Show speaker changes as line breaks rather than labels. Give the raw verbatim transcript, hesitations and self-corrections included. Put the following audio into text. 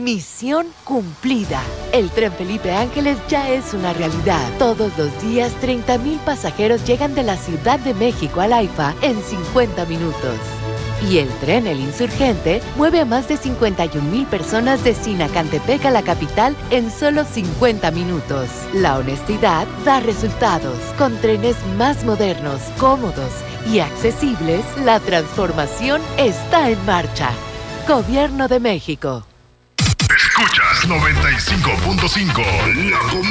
Misión cumplida. El Tren Felipe Ángeles ya es una realidad. Todos los días, treinta mil pasajeros llegan de la Ciudad de México al AIFA en cincuenta minutos. Y el tren El Insurgente mueve a más de cincuenta y un mil personas de Sinacantepec a la capital en solo cincuenta minutos. La honestidad da resultados. Con trenes más modernos, cómodos y accesibles, la transformación está en marcha. Gobierno de México.
Escuchas noventa y cinco punto cinco.